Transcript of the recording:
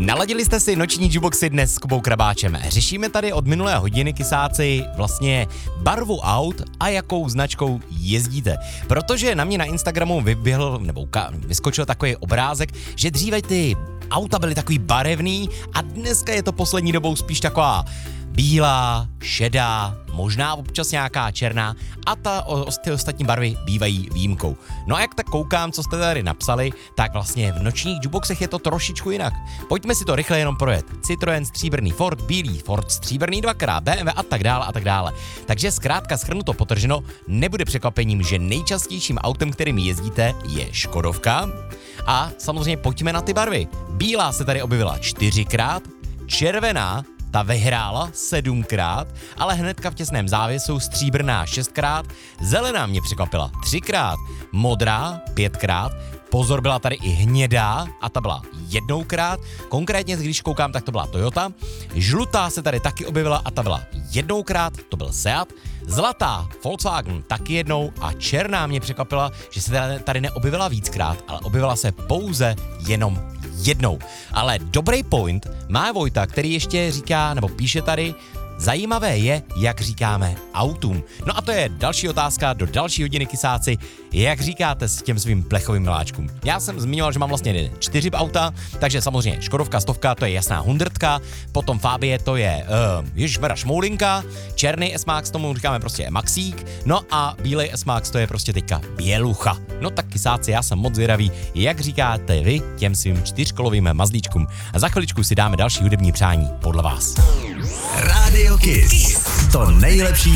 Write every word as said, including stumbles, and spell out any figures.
Naladili jste si noční jukeboxy dnes s Kubou Krabáčem. Řešíme tady od minulé hodiny, kysáci, vlastně barvu aut a jakou značkou jezdíte. Protože na mě na Instagramu vyběhl, nebo vyskočil takový obrázek, že dříve ty auta byly takový barevný a dneska je to poslední dobou spíš taková bílá, šedá, možná občas nějaká černá a ta, o, ty ostatní barvy bývají výjimkou. No a jak tak koukám, co jste tady napsali, tak vlastně v nočních jukeboxech je to trošičku jinak. Pojďme si to rychle jenom projet. Citroën stříbrný, Ford bílý, Ford stříbrný dvakrát, bé em vé a tak dále a tak dále. Takže zkrátka shrnuto potrženo, nebude překvapením, že nejčastějším autem, kterým jezdíte, je Škodovka. A samozřejmě pojďme na ty barvy. Bílá se tady objevila čtyřikrát, červená ta vyhrála sedmkrát, ale hnedka v těsném závěsu stříbrná šestkrát, zelená mě překvapila třikrát, modrá pětkrát, pozor, byla tady i hnědá a ta byla jednoukrát, konkrétně když koukám, tak to byla Toyota, žlutá se tady taky objevila a ta byla jednoukrát, to byl Seat, zlatá Volkswagen taky jednou a černá mě překvapila, že se tady neobjevila víckrát, ale objevila se pouze jenom jednou. Ale dobrý point má Vojta, který ještě říká, nebo píše tady, zajímavé je, jak říkáme autům. No a to je další otázka do další hodiny, kysáci. Jak říkáte s těm svým plechovým miláčkům? Já jsem zmiňoval, že mám vlastně čtyři auta, takže samozřejmě Škodovka, stovka, to je jasná hundrtka, potom Fabie, to je uh, ježišmera šmoulinka, černý S-Max, tomu říkáme prostě Maxík, no a bílej S-Max, to je prostě teďka bělucha. No tak kysáci, já jsem moc zvědavý, jak říkáte vy těm svým čtyřkolovým mazlíčkům. A za chviličku si dáme další hudební přání podle vás. Radio Kiss. To nejlepší